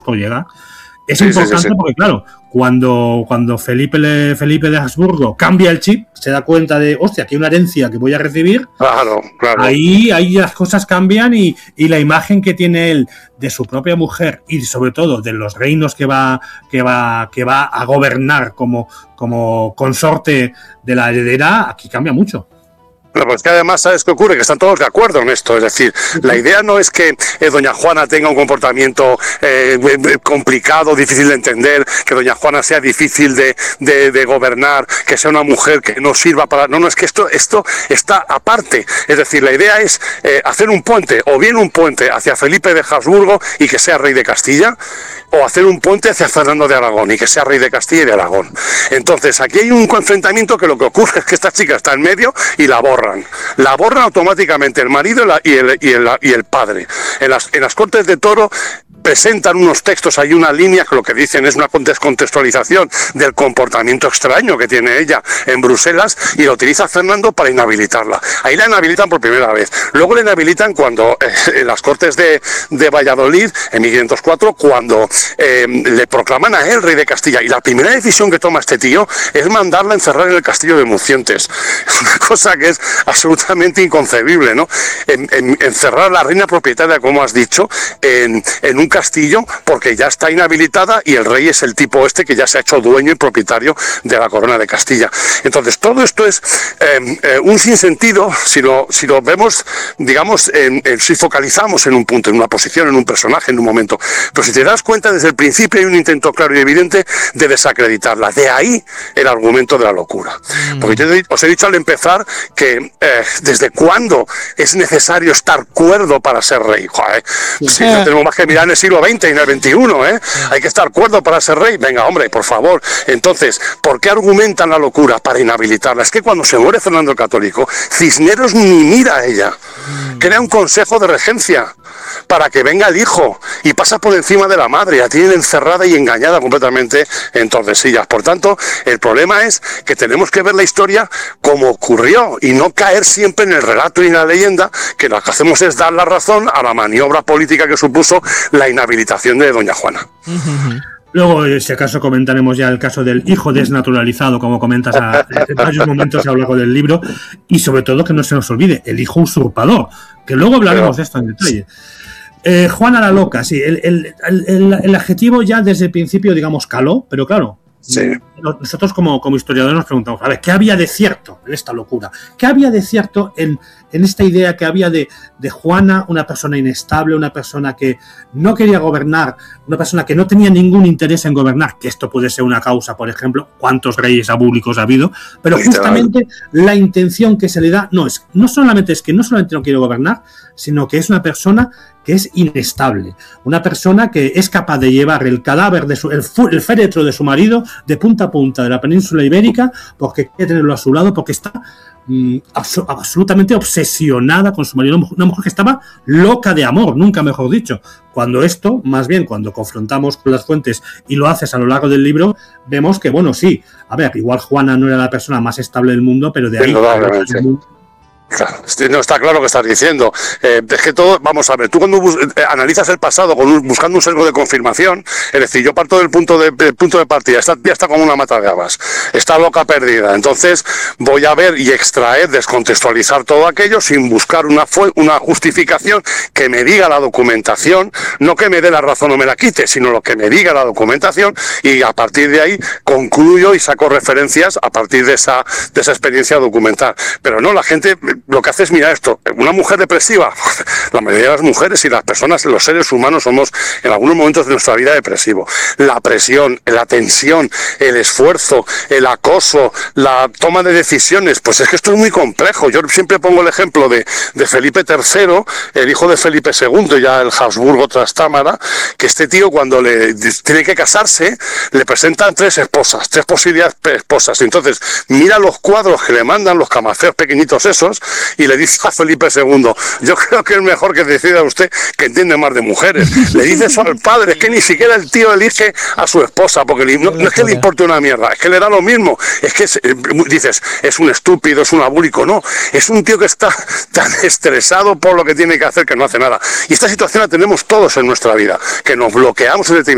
llega. Es importante porque, claro, cuando Felipe de Habsburgo cambia el chip, se da cuenta de, hostia, aquí hay una herencia que voy a recibir. Claro. Ahí las cosas cambian y la imagen que tiene él de su propia mujer y sobre todo de los reinos que va a gobernar como consorte de la heredera, aquí cambia mucho. Pero pues que además, ¿sabes qué ocurre? Que están todos de acuerdo en esto. Es decir, la idea no es que doña Juana tenga un comportamiento complicado, difícil de entender, que doña Juana sea difícil de gobernar, que sea una mujer que no sirva para... No, es que esto está aparte. Es decir, la idea es hacer un puente, o bien un puente hacia Felipe de Habsburgo y que sea rey de Castilla, o hacer un puente hacia Fernando de Aragón y que sea rey de Castilla y de Aragón. Entonces, aquí hay un enfrentamiento que lo que ocurre es que esta chica está en medio y la borran automáticamente el marido y el padre. En las Cortes de Toro presentan unos textos, hay una línea que lo que dicen es una descontextualización del comportamiento extraño que tiene ella en Bruselas y lo utiliza Fernando para inhabilitarla. Ahí la inhabilitan por primera vez. Luego la inhabilitan cuando en las Cortes de Valladolid, en 1504, cuando le proclaman a él rey de Castilla. Y la primera decisión que toma este tío es mandarla a encerrar en el castillo de Mucientes. Es una cosa que es absolutamente inconcebible, ¿no? Encerrar a la reina propietaria, como has dicho, en un castillo porque ya está inhabilitada y el rey es el tipo que ya se ha hecho dueño y propietario de la corona de Castilla. Entonces todo esto es un sinsentido si lo vemos, digamos, si focalizamos en un punto, en una posición, en un personaje, en un momento. Pero si te das cuenta, desde el principio hay un intento claro y evidente de desacreditarla. De ahí el argumento de la locura. Porque yo os he dicho al empezar que desde cuándo es necesario estar cuerdo para ser rey. Joder, si no tenemos más que mirar en el siglo XX y en el XXI, hay que estar cuerdo para ser rey. Venga, hombre, por favor. Entonces, ¿por qué argumentan la locura? Para inhabilitarla. Es que cuando se muere Fernando el Católico, Cisneros ni mira a ella. Crea un consejo de regencia para que venga el hijo y pasa por encima de la madre, la tienen encerrada y engañada completamente en Tordesillas. Por tanto, el problema es que tenemos que ver la historia como ocurrió y no caer siempre en el relato y en la leyenda, que lo que hacemos es dar la razón a la maniobra política que supuso la inhabilitación de doña Juana. Luego, si acaso, comentaremos ya el caso del hijo desnaturalizado, como comentas en varios momentos a lo largo del libro, y sobre todo que no se nos olvide, el hijo usurpador, que luego hablaremos de esto en detalle. Juana la loca, sí, el adjetivo ya desde el principio, digamos, caló, pero claro, sí. Nosotros como historiadores nos preguntamos, a ver, ¿qué había de cierto en esta locura? ¿Qué había de cierto en esta idea que había de Juana, una persona inestable, una persona que no quería gobernar, una persona que no tenía ningún interés en gobernar, que esto puede ser una causa, por ejemplo, cuántos reyes abúlicos ha habido, pero justamente la intención que se le da no solamente no quiere gobernar, sino que es una persona que es inestable, una persona que es capaz de llevar el cadáver el féretro de su marido de punta a punta de la península ibérica porque quiere tenerlo a su lado, porque está absolutamente obsesionada con su marido, una mujer que estaba loca de amor, nunca mejor dicho, cuando esto, más bien cuando confrontamos con las fuentes y lo haces a lo largo del libro, vemos que, bueno, sí, a ver, igual Juana no era la persona más estable del mundo, pero de ahí... Claro, no está claro lo que estás diciendo. Es que todo, vamos a ver, tú cuando analizas el pasado buscando un sesgo de confirmación, es decir, yo parto del punto de partida, esta tía está como una mata de habas, está loca perdida, entonces voy a ver y extraer, descontextualizar todo aquello sin buscar una justificación que me diga la documentación, no que me dé la razón o me la quite, sino lo que me diga la documentación, y a partir de ahí concluyo y saco referencias a partir de esa experiencia documental. Pero no, la gente lo que hace es mirar esto. Una mujer depresiva, la mayoría de las mujeres y las personas, los seres humanos, somos en algunos momentos de nuestra vida depresivos. La presión, la tensión, el esfuerzo, el acoso, la toma de decisiones, pues es que esto es muy complejo. Yo siempre pongo el ejemplo de Felipe III, el hijo de Felipe II, ya el Habsburgo Trastámara, que este tío cuando le tiene que casarse, le presentan tres posibilidades esposas. Entonces, mira los cuadros que le mandan los camafeos pequeñitos esos, y le dice a Felipe II, yo creo que es mejor que decida usted, que entiende más de mujeres. Le dice eso al padre, es que ni siquiera el tío elige a su esposa, porque no es que le importe una mierda, es que le da lo mismo, es que dices, es un estúpido, es un abúlico, no, es un tío que está tan estresado por lo que tiene que hacer que no hace nada. Y esta situación la tenemos todos en nuestra vida, que nos bloqueamos en determinadas